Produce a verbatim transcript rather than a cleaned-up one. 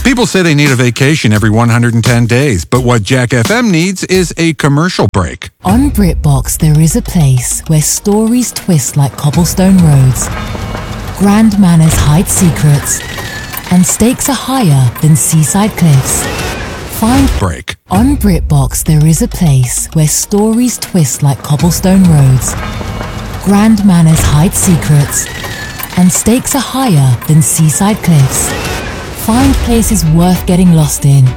People say they need a vacation every one hundred ten days, but what Jack F M needs is a commercial break. On BritBox, there is a place where stories twist like cobblestone roads, grand manners hide secrets, and stakes are higher than seaside cliffs. Find Break. On BritBox, there is a place where stories twist like cobblestone roads, grand manners hide secrets, and stakes are higher than seaside cliffs. Find places worth getting lost in